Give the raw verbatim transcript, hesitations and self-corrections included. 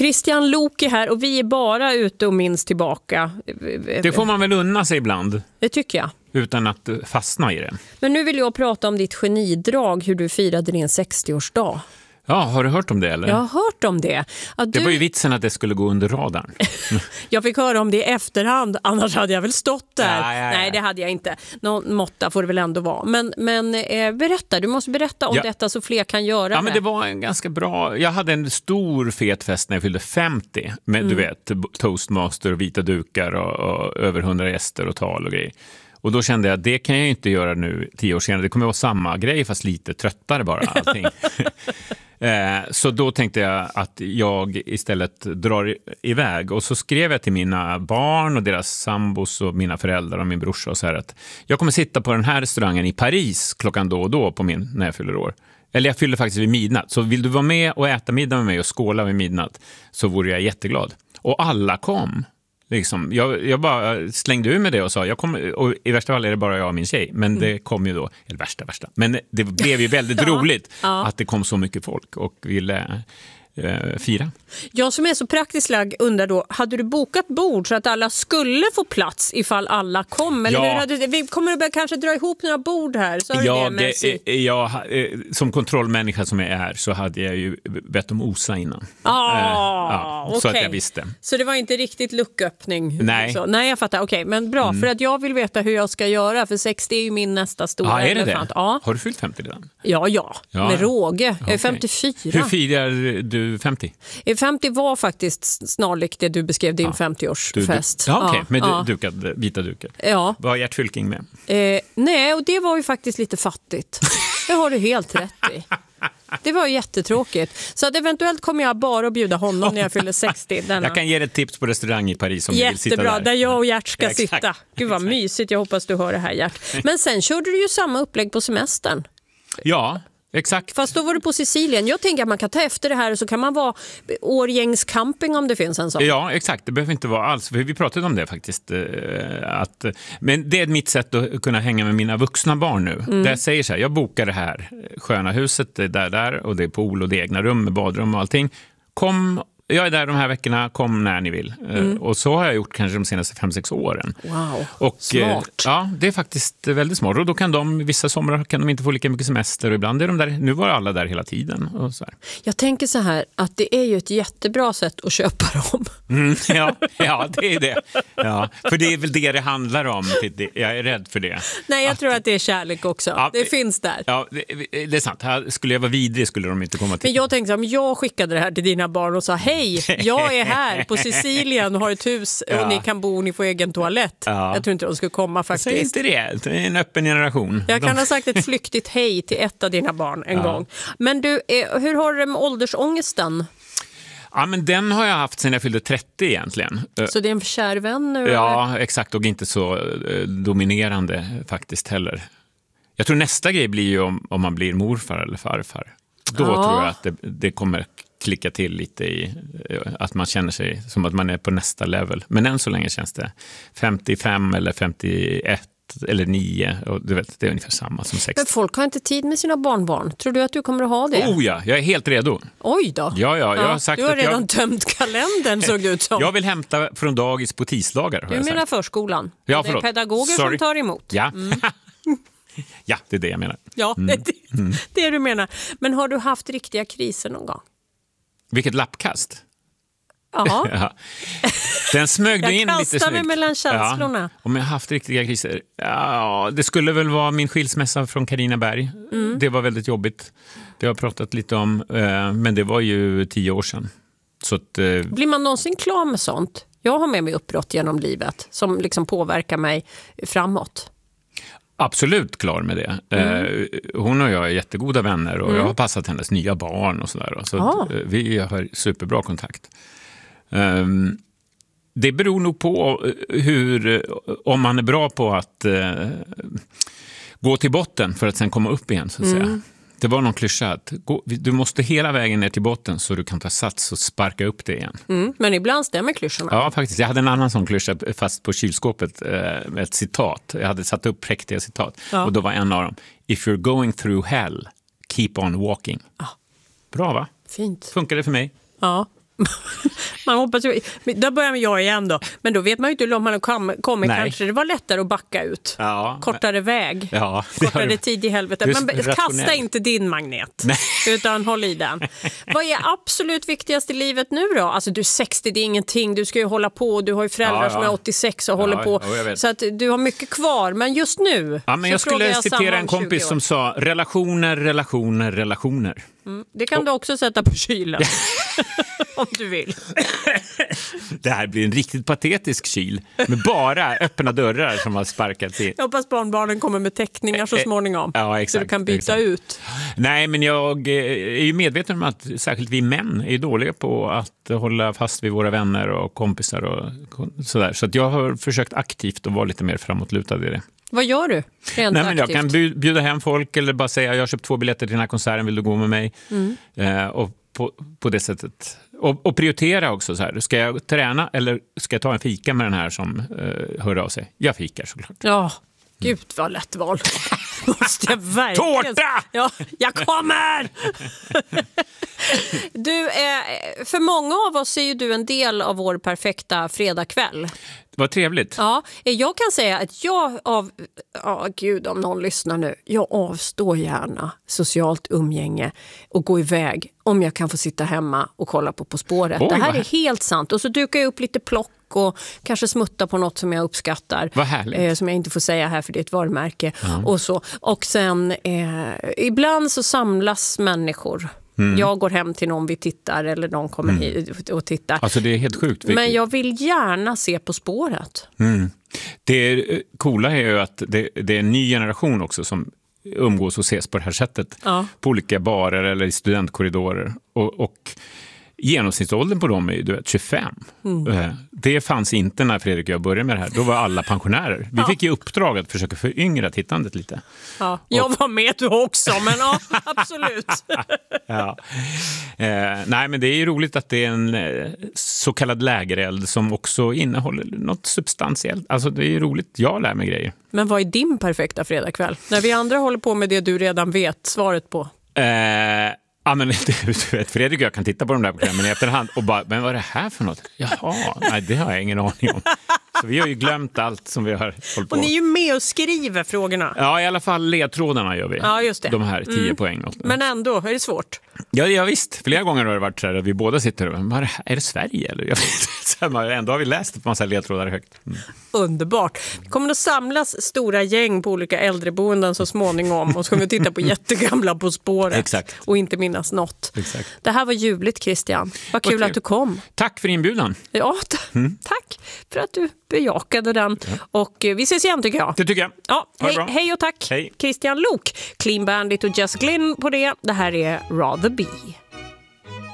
Christian Lok är här och vi är bara ute och minns tillbaka. Det får man väl unna sig ibland. Det tycker jag. Utan att fastna i det. Men nu vill jag prata om ditt genidrag, hur du firade din sextioårsdag. Ja, har du hört om det eller? Jag har hört om det. Att det du... var ju vitsen att det skulle gå under radarn. Jag fick höra om det i efterhand, annars hade jag väl stått där. Ja, ja, ja. Nej, det hade jag inte. Någon måtta får det väl ändå vara. Men, men eh, berätta, du måste berätta om ja. detta så fler kan göra ja, det. Men det var en ganska bra... Jag hade en stor fet fest när jag fyllde femtio. Med, mm. du vet, toastmaster och vita dukar och, och över hundra gäster och tal och grejer. Och då kände jag att det kan jag inte göra nu tio år senare. Det kommer att vara samma grej fast lite tröttare bara allting. eh, så då tänkte jag att jag istället drar iväg. Och så skrev jag till mina barn och deras sambos och mina föräldrar och min brorsa och så här att jag kommer sitta på den här restaurangen i Paris klockan då och då på min, när jag fyller år. Eller jag fyller faktiskt vid midnatt. Så vill du vara med och äta middag med mig och skåla vid midnatt så vore jag jätteglad. Och alla kom. Liksom, jag, jag bara slängde ur med det och sa, jag kommer, och i värsta fall är det bara jag och min tjej, men mm. det kom ju då, eller värsta, värsta, men det blev ju väldigt ja. roligt ja. att det kom så mycket folk och ville eh, fira. Jag som är så praktiskt lagd undrar då, hade du bokat bord så att alla skulle få plats ifall alla kom? Eller ja. hur hade, vi kommer att kanske dra ihop några bord här. Så har ja, det det, ja, som kontrollmänniska som jag är så hade jag ju bett om osa innan. Ah, eh, ja, okay. Så att jag visste. Så det var inte riktigt lucköppning? Nej. Så. Nej, jag fattar. Okej, okay, men bra. Mm. För att jag vill veta hur jag ska göra. För sextio är ju min nästa stora ja, är det elefant. Det? Ja. Har du fyllt femtio redan? Ja, ja. ja. Med råge. Jag är okay. femtiofyra. Hur firar du femtio? femtio var faktiskt snarlikt det du beskrev din ja. femtioårsfest. Ja, okej. Okay. Ja. Med ja. dukad, vita dukar. Ja. Var Gert Fylking med? Eh, nej, och det var ju faktiskt lite fattigt. Det har du helt rätt i. Det var jättetråkigt. Så att eventuellt kommer jag bara att bjuda honom när jag fyller sextio. Denna. Jag kan ge dig ett tips på restaurang i Paris om jättebra, du vill sitta där. Jättebra, där jag och Gert ska ja, sitta. Gud vad mysigt, jag hoppas du hör det här, Gert. Men sen körde du ju samma upplägg på semestern. Ja, exakt. Fast då var du på Sicilien. Jag tänker att man kan ta efter det här och så kan man vara Årgängs camping om det finns en sån. Ja, exakt. Det behöver inte vara alls. Vi pratade om det faktiskt. Att, men det är mitt sätt att kunna hänga med mina vuxna barn nu. Mm. Där jag säger så här, jag bokar det här sköna huset, det är där, där och det är pool och det är egna rum med badrum och allting. Kom, jag är där de här veckorna, kom när ni vill. Mm. Och så har jag gjort kanske de senaste fem sex åren. Wow, och, smart. Ja, det är faktiskt väldigt smart. Och då kan de, vissa somrar kan de inte få lika mycket semester. Och ibland är de där, nu var alla där hela tiden. Och så här. Jag tänker så här, att det är ju ett jättebra sätt att köpa dem. Mm, ja, ja, det är det. Ja, för det är väl det det handlar om. Jag är rädd för det. Nej, jag att, tror att det är kärlek också. Ja, det finns där. Ja, det, det är sant. Skulle jag vara vidrig skulle de inte komma till. Men jag tänkte om jag skickade det här till dina barn och sa, hej, jag är här på Sicilien och har ett hus och ja. ni kan bo och ni får egen toalett. Ja. Jag tror inte de skulle komma faktiskt. Säg inte det. Det är en öppen generation. Jag kan de... ha sagt ett flyktigt hej till ett av dina barn en ja. gång. Men du, hur har du det med åldersångesten? Ja, men den har jag haft sedan jag fyllde trettio egentligen. Så det är en kär vän nu? Ja, eller? Exakt. Och inte så eh, dominerande faktiskt heller. Jag tror nästa grej blir ju om, om man blir morfar eller farfar. Då ja. tror jag att det, det kommer klicka till lite i att man känner sig som att man är på nästa level. Men än så länge känns det femtiofem eller femtioett eller nio och du vet, det är ungefär samma som sextio. Men folk har inte tid med sina barnbarn. Tror du att du kommer att ha det? Oh ja, jag är helt redo. Oj då. Ja, ja, jag har sagt du har att redan jag... tömt kalendern såg det ut som. Jag vill hämta från dagis på tisdagar. Du menar förskolan? Ja, det är pedagoger Sorry. som tar emot. Ja. Mm. Ja, det är det jag menar. Ja, mm. det är det, det du menar. Men har du haft riktiga kriser någon gång? Vilket lappkast. Ja. ja. Den smög du in lite snyggt. Jag kastar mig mellan känslorna. Ja. Om jag har haft riktiga kriser. Ja, det skulle väl vara min skilsmässa från Carina Berg. Mm. Det var väldigt jobbigt. Det har jag pratat lite om. Men det var ju tio år sedan. Så att, blir man någonsin klar med sånt? Jag har med mig uppbrott genom livet som liksom påverkar mig framåt. Absolut klar med det. Mm. Hon och jag är jättegoda vänner och mm. jag har passat hennes nya barn och sådär. Så ah. vi har superbra kontakt. Det beror nog på hur, om man är bra på att gå till botten för att sen komma upp igen så att mm. säga. Det var någon klyscha att gå, du måste hela vägen ner till botten så du kan ta sats och sparka upp det igen. Mm, men ibland stämmer klyschorna. Ja, faktiskt. Jag hade en annan sån klyscha fast på kylskåpet eh, med ett citat. Jag hade satt upp präktiga citat. Ja. Och då var en av dem: If you're going through hell, keep on walking. Ah. Bra, va? Fint. Funkar det för mig? Ja. Man hoppas ju, då börjar jag igen då. Men då vet man ju inte hur långt man har kommit. Nej. Kanske det var lättare att backa ut. Ja, Kortare men... väg. Ja, kortare det... tid i helvetet. Men rationell. Kasta inte din magnet. Nej. Utan håll i den. Vad är absolut viktigast i livet nu då? Alltså du är sextio, det är ingenting. Du ska ju hålla på. Du har ju föräldrar ja, ja. som är åttiosex och ja, håller på. Ja, så att du har mycket kvar. Men just nu ja, men jag skulle jag citera en kompis som sa relationer, relationer, relationer. Mm. Det kan och... du också sätta på kylen. Om du vill. Det här blir en riktigt patetisk kyl med bara öppna dörrar som har sparkats in. Jag hoppas barnbarnen kommer med teckningar så småningom. Ja, exakt, så du kan byta exakt. ut. Nej, men jag är ju medveten om att särskilt vi män är dåliga på att hålla fast vid våra vänner och kompisar och sådär. Så att jag har försökt aktivt att vara lite mer framåtlutad i det. Vad gör du? Rent Nej, men jag aktivt? kan bjuda hem folk eller bara säga jag har köpt två biljetter till den här konserten, vill du gå med mig? Mm. Eh, och på, på det sättet. Och, och prioritera också så här. Ska jag träna eller ska jag ta en fika med den här som eh, hör av sig? Jag fikar såklart. Ja, gud vad lätt val. Måste jag verkligen... Tårta! Ja, jag kommer! Du, eh, för många av oss är ju du en del av vår perfekta fredagkväll. Vad trevligt. Ja, jag kan säga att jag av... Ja, gud om någon lyssnar nu. Jag avstår gärna socialt umgänge och gå iväg om jag kan få sitta hemma och kolla på På spåret. Oj, det här är helt sant. Och så dukar jag upp lite plock och kanske smutta på något som jag uppskattar. Vad härligt. Eh, som jag inte får säga här för det är ett varumärke. Mm. Och, så. och sen, eh, ibland så samlas människor. Mm. Jag går hem till någon vi tittar eller någon kommer mm. hit och tittar. Alltså det är helt sjukt. Men jag vill gärna se På spåret. Mm. Det coola är ju att det, det är en ny generation också som umgås och ses på det här sättet. Ja. På olika barer eller i studentkorridorer. Och, och genomsnittsåldern på dem är ju du vet, tjugofem. Mm. Det fanns inte när Fredrik och jag började med det här. Då var alla pensionärer. Vi ja. fick ju uppdrag att försöka föryngra tittandet lite. Ja, jag och... var med du också, men ja, absolut. ja. eh, nej, men det är ju roligt att det är en eh, så kallad lägereld som också innehåller något substantiellt. Alltså det är ju roligt. Jag lär mig grejer. Men vad är din perfekta fredagkväll? När vi andra håller på med det du redan vet svaret på. Eh... Ja, men du vet, Fredrik och jag kan titta på de där programmen i efterhand och bara, men vad är det här för något? Jaha, nej det har jag ingen aning om. Så vi har ju glömt allt som vi har hållit på. Och ni är ju med och skriver frågorna. Ja, i alla fall ledtrådarna gör vi. Ja, just det. De här tio mm. poäng. Men ändå, är det svårt? Ja, ja visst. Flera gånger har det varit så här att vi båda sitter och bara, är det Sverige? Eller? Jag vet inte. Ändå har vi läst ett massa ledtrådar högt. Mm. Underbart. Det kommer att samlas stora gäng på olika äldreboenden så småningom och så kommer vi titta på jättegamla På spåret. Exakt. Och inte minnas något. Exakt. Det här var ljuvligt, Christian. Vad kul okay. att du kom. Tack för inbjudan. Ja, t- mm. tack för att du bejakade den. Ja. Och vi ses igen tycker jag. Det tycker jag. Ja, hej, hej och tack. Hej. Christian Lok, Clean Bandit och Just Glynn på det. Det här är Rather Be.